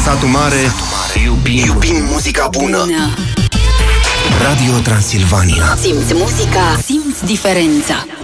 Satul Mare, iubim muzica bună. Radio Transilvania. Simți muzica, simți diferența.